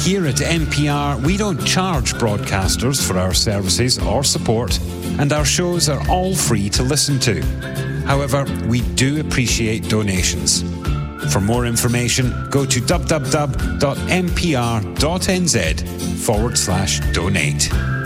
Here at NPR, we don't charge broadcasters for our services or support, and our shows are all free to listen to. However, we do appreciate donations. For more information, go to www.npr.nz/donate.